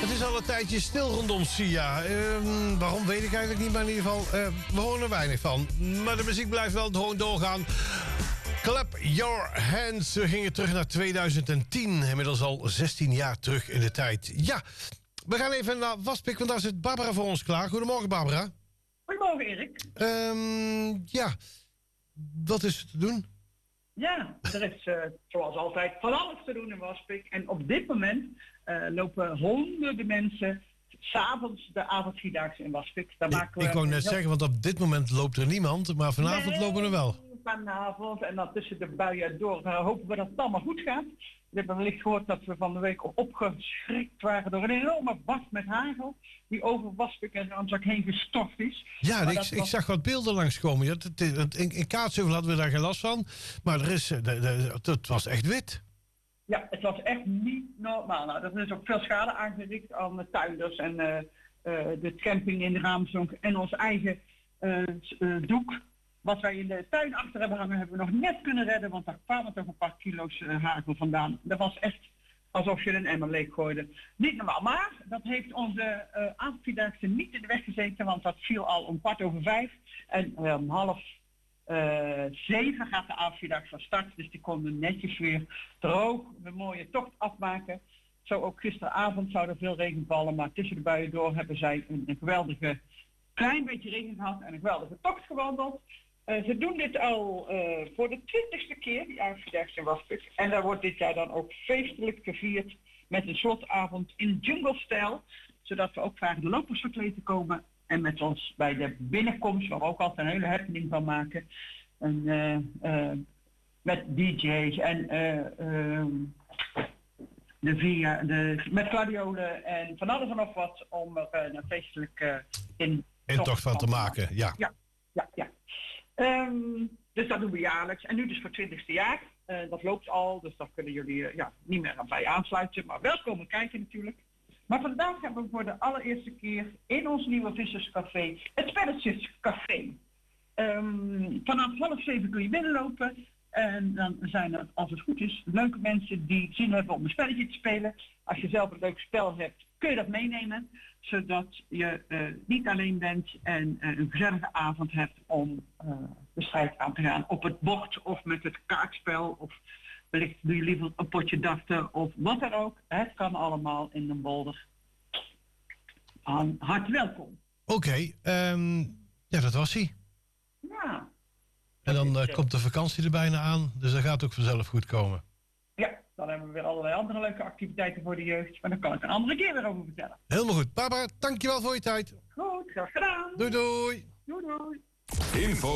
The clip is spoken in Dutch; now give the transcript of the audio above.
Het is al een tijdje stil rondom Sia. Waarom weet ik eigenlijk niet, maar in ieder geval, we horen er weinig van. Maar de muziek blijft wel gewoon doorgaan. Clap Your Hands. We gingen terug naar 2010. Inmiddels al 16 jaar terug in de tijd. Ja, we gaan even naar Waspik, want daar zit Barbara voor ons klaar. Goedemorgen, Barbara. Goedemorgen, Erik. Ja, wat is er te doen? Ja, er is zoals altijd van alles te doen in Waspik. En op dit moment lopen honderden mensen 's avonds de avondvierdaagse in Waspik. Ik wou net zeggen, want op dit moment loopt er niemand, maar vanavond lopen er wel. Vanavond en dan tussen de buien door hopen we dat het allemaal goed gaat. We hebben wellicht gehoord dat we van de week opgeschrikt waren door een enorme bak met hagel die over Waspik en Ramsbak heen gestort is. Ja, ik zag wat beelden langskomen. Ja, in Kaatsheuvel hadden we daar geen last van, maar het was echt wit. Ja, het was echt niet normaal. Nou, er is ook veel schade aangericht aan de tuinders en de camping in de Raamsdonk en ons eigen doek. Wat wij in de tuin achter hebben hangen, hebben we nog net kunnen redden, want daar kwamen toch een paar kilo's hagel vandaan. Dat was echt alsof je een emmer leeg gooide. Niet normaal, maar dat heeft onze avondvierdaagse niet in de weg gezeten, want dat viel al om 5:15. En om 6:30 gaat de avondvierdaagse van start, dus die konden netjes weer droog een mooie tocht afmaken. Zo ook gisteravond zou er veel regen vallen, maar tussen de buien door hebben zij een geweldige, klein beetje regen gehad en een geweldige tocht gewandeld. Ze doen dit al voor de 20ste keer, die avondvierdaagse in Waspik. En daar wordt dit jaar dan ook feestelijk gevierd met een slotavond in jungle-stijl. Zodat we ook vragen de lopers verkleed te komen. En met ons bij de binnenkomst, waar we ook altijd een hele happening van maken. En, met DJ's en met gladiolen en van alles en nog wat om er een feestelijk intocht van te maken, ja. Ja. Dus dat doen we jaarlijks. En nu dus voor het 20ste jaar. Dat loopt al, dus daar kunnen jullie niet meer aan bij aansluiten. Maar wel komen kijken natuurlijk. Maar vandaag hebben we voor de allereerste keer in ons nieuwe Visserscafé het Spelletjescafé. Vanaf 6:30 kun je binnenlopen. En dan zijn er, als het goed is, leuke mensen die zin hebben om een spelletje te spelen. Als je zelf een leuk spel hebt, kun je dat meenemen. Zodat je niet alleen bent en een gezellige avond hebt om de strijd aan te gaan op het bord of met het kaartspel. Of wellicht doe je liever een potje darten of wat dan ook. Het kan allemaal in Den Bolder. Hart welkom. Oké, dat was hij. Ja. En dan komt de vakantie er bijna aan, dus dat gaat ook vanzelf goed komen. Ja, dan hebben we weer allerlei andere leuke activiteiten voor de jeugd. Maar daar kan ik een andere keer weer over vertellen. Helemaal goed. Barbara, dankjewel voor je tijd. Goed, graag gedaan. Doei doei. Doei doei. Info.